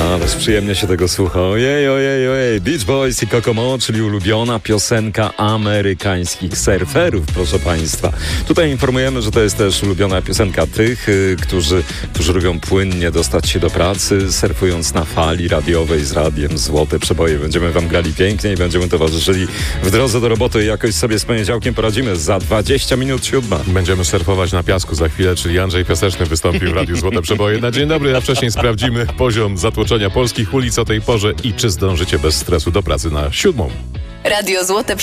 Ależ przyjemnie się tego słucha. Ojej. Beach Boys i Kokomo, czyli ulubiona piosenka amerykańskich surferów, proszę Państwa. Tutaj informujemy, że to jest też ulubiona piosenka tych, którzy lubią płynnie dostać się do pracy, surfując na fali radiowej z radiem Złote Przeboje. Będziemy Wam grali pięknie i będziemy towarzyszyli w drodze do roboty i jakoś sobie z poniedziałkiem poradzimy. Za 20 minut 7. Będziemy surfować na piasku za chwilę, czyli Andrzej Piaseczny wystąpił w Radiu Złote Przeboje. Na dzień dobry, a wcześniej sprawdzimy poziom zatłoczenia polskich ulic o tej porze i czy zdążycie bez stresu do pracy na 7. Radio Złote